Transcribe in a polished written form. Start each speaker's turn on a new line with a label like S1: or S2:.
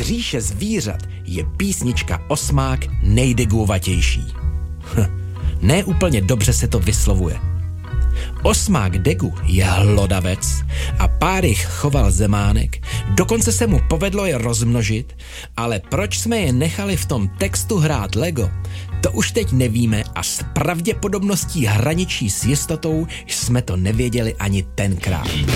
S1: říše zvířat je písnička Osmák nejdeguvatější. Ne úplně dobře se to vyslovuje. Osmák Degu je hlodavec a pár jich choval zemánek, dokonce se mu povedlo je rozmnožit, ale proč jsme je nechali v tom textu hrát Lego, to už teď nevíme a s pravděpodobností hraničí s jistotou jsme to nevěděli ani tenkrát.